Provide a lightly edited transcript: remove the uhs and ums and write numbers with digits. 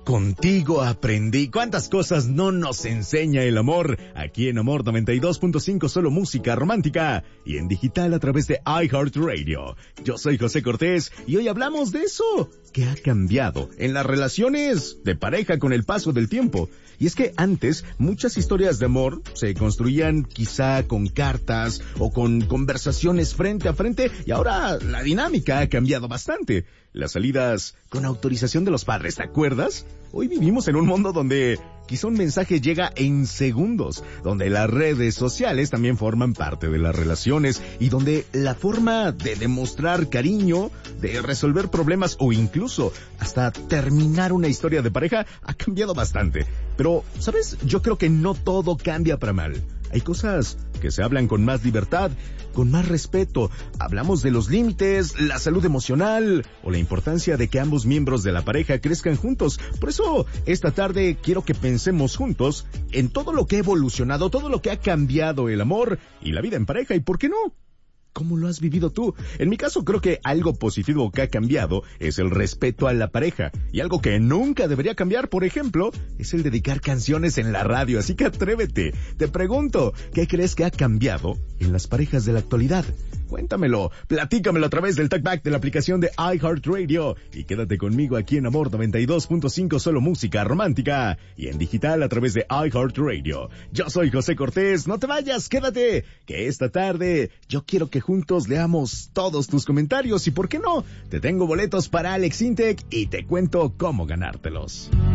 Contigo aprendí cuántas cosas no nos enseña el amor. Aquí en Amor 92.5 solo música romántica y en digital a través de iHeartRadio. Yo soy José Cortés y hoy hablamos de eso que ha cambiado en las relaciones de pareja con el paso del tiempo. Y es que antes muchas historias de amor se construían quizá con cartas o con conversaciones frente a frente y ahora la dinámica ha cambiado bastante. Las salidas con autorización de los padres, ¿te acuerdas? Hoy vivimos en un mundo donde quizá un mensaje llega en segundos, donde las redes sociales también forman parte de las relaciones y donde la forma de demostrar cariño, de resolver problemas o incluso hasta terminar una historia de pareja ha cambiado bastante. Pero, ¿sabes? Yo creo que no todo cambia para mal. Hay cosas que se hablan con más libertad, con más respeto. Hablamos de los límites, la salud emocional o la importancia de que ambos miembros de la pareja crezcan juntos. Por eso, esta tarde quiero que pensemos juntos en todo lo que ha evolucionado, todo lo que ha cambiado el amor y la vida en pareja. ¿Y por qué no? ¿Cómo lo has vivido tú? En mi caso creo que algo positivo que ha cambiado es el respeto a la pareja. Y algo que nunca debería cambiar, por ejemplo, es el dedicar canciones en la radio. Así que atrévete. Te pregunto, ¿qué crees que ha cambiado en las parejas de la actualidad? Cuéntamelo, platícamelo a través del talkback de la aplicación de iHeartRadio. Y quédate conmigo aquí en Amor 92.5 solo música romántica. Y en digital a través de iHeartRadio. Yo soy José Cortés, no te vayas, quédate. Que esta tarde yo quiero que juntos leamos todos tus comentarios y, ¿por qué no? Te tengo boletos para Alex Intec y te cuento cómo ganártelos.